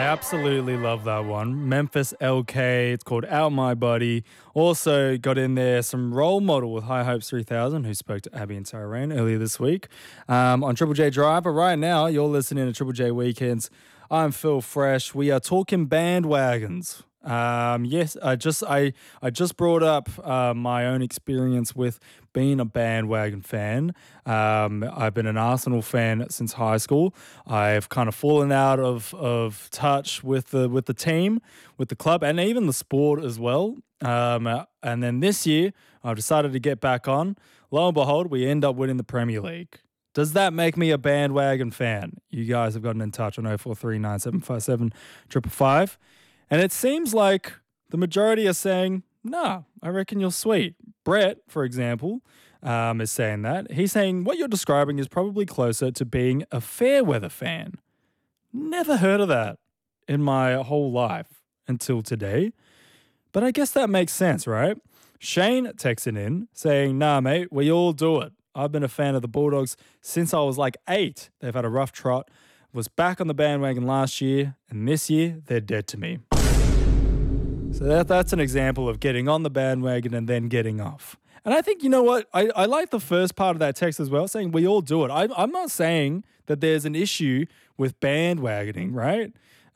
absolutely love that one. Memphis LK, it's called Out My Body. Also got in there some role model with High Hopes 3000, who spoke to Abby and Tyrone earlier this weweek on Triple J Drive. But right now, you're listening to Triple J Weekends. I'm Phil Fresh. We are talking bandwagons. Yes, I just brought up my own experience with being a bandwagon fan. I've been an Arsenal fan since high school. I've kind of fallen out of touch with the team, with the club, and even the sport as well. And then this year, I've decided to get back on. Lo and behold, we end up winning the Premier League. Does that make me a bandwagon fan? You guys have gotten in touch on 0439 757 555. And it seems like the majority are saying, nah, I reckon you're sweet. Brett, for example, is saying that. He's saying what you're describing is probably closer to being a fair weather fan. Never heard of that in my whole life until today. But I guess that makes sense, right? Shane texting in saying, nah, mate, we all do it. I've been a fan of the Bulldogs since I was like 8. They've had a rough trot. Was back on the bandwagon last year, and this year, they're dead to me. So that's an example of getting on the bandwagon and then getting off. And I think, you know what? I like the first part of that text as well, saying we all do it. I'm not saying that there's an issue with bandwagoning, right?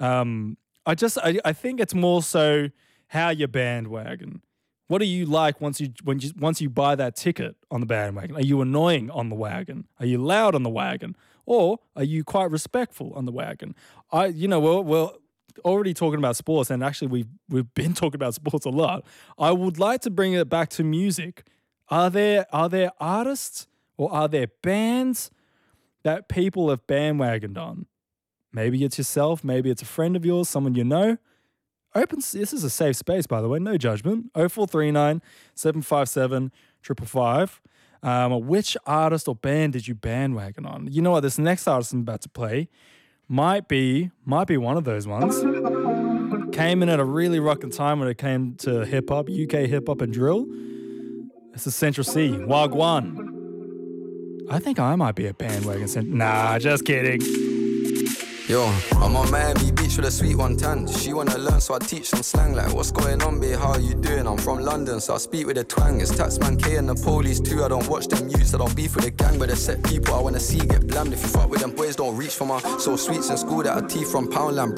I think it's more so how you bandwagon. What do you like once you buy that ticket on the bandwagon? Are you annoying on the wagon? Are you loud on the wagon? Or are you quite respectful on the wagon? We're already talking about sports, and actually we've been talking about sports a lot. I would like to bring it back to music. Are there artists or are there bands that people have bandwagoned on? Maybe it's yourself, maybe it's a friend of yours, someone you know. This is a safe space, by the way, no judgment. 0439 757 555. Which artist or band did you bandwagon on? You know what? This next artist I'm about to play might be one of those ones. Came in at a really rocking time when it came to hip hop, UK hip hop and drill. This is Central C, Wagwan. I think I might be a bandwagon. Nah, just kidding. Yo, I'm on Miami Beach with a sweet one tan. She wanna learn, so I teach some slang. Like, what's going on, babe? How you doing? I'm from London, so I speak with a twang. It's Taxman K and the police too. I don't watch them youths, I don't beef with the gang. But the set people I wanna see get blammed. If you fuck with them boys, don't reach for my so sweets in school that I teeth from Poundland.